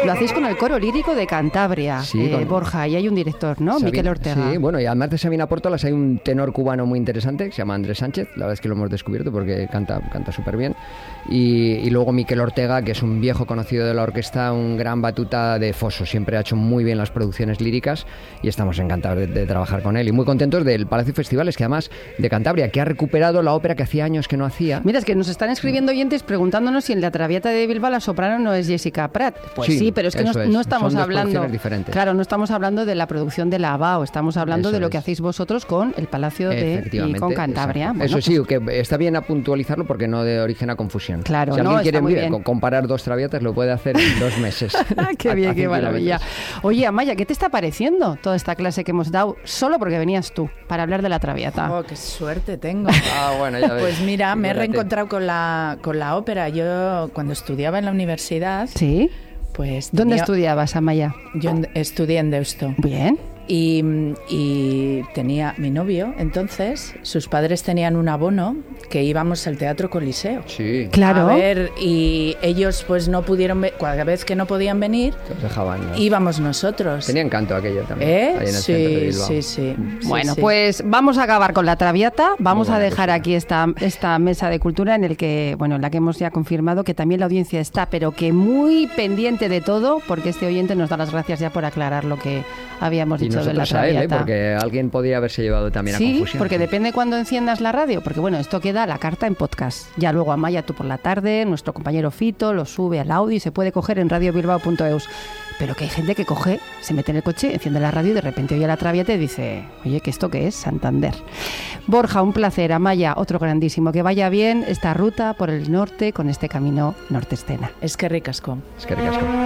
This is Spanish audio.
Lo hacéis con el Coro Lírico de Cantabria, Sí, Borja, y hay un director, ¿no? Miquel Ortega. Sí, bueno, y además de Sabina Pórtolas hay un tenor cubano muy interesante que se llama Andrés Sánchez. La verdad es que lo hemos descubierto porque canta súper bien. Y luego Miquel Ortega, que es un viejo conocido de la orquesta, un gran batuta de foso. Siempre ha hecho muy bien las producciones líricas y estamos encantados de trabajar con él. Y muy contentos del Palacio de Festivales, que además de Cantabria, que ha recuperado la ópera que hacía años que no hacía. Mira, es que nos están escribiendo oyentes preguntándonos si en la Traviata de Bilbao la soprano no es Jessica Prat. Pues sí, pero es que no estamos hablando. Claro, no estamos hablando de la producción de la ABAO, estamos hablando de lo que hacéis vosotros con el Palacio y con Cantabria. Bueno, eso sí, que está bien a puntualizarlo porque no de origen a confusión. Claro, si alguien quiere comparar dos Traviatas, lo puede hacer en 2 meses. Qué bien, qué maravilla. Oye, Amaya, ¿qué te está pareciendo toda esta clase que hemos dado solo porque venías tú para hablar de la Traviata? Oh, qué suerte tengo. Bueno, ya ves. Pues mira, me he reencontrado con la ópera. Yo cuando estudiaba en la universidad... ¿Sí? Pues ¿Dónde estudiabas, Amaya? Yo estudié en Deusto. Bien. Y tenía mi novio, entonces sus padres tenían un abono que íbamos al Teatro Coliseo. Sí. Claro. A ver, y ellos pues no pudieron, cada vez que no podían venir, íbamos nosotros. Tenía encanto aquello también. Ahí en el centro de Bilbao. Sí. Bueno, pues vamos a acabar con la Traviata. Vamos a dejar aquí esta mesa de cultura en la que hemos ya confirmado que también la audiencia está, pero que muy pendiente de todo, porque este oyente nos da las gracias ya por aclarar lo que habíamos dicho de la Traviata. Porque alguien podía haberse llevado también a confusión. Sí, porque depende cuando enciendas la radio, porque esto queda a la carta en podcast. Ya luego Amaya, tú por la tarde, nuestro compañero Fito lo sube al audio y se puede coger en radiobilbao.eus. Pero que hay gente que coge, se mete en el coche, enciende la radio y de repente oye la Traviata y dice, oye, ¿que esto qué es? Santander. Borja, un placer. Amaya, otro grandísimo. Que vaya bien esta ruta por el norte con este camino norte-escena. Es que ricasco.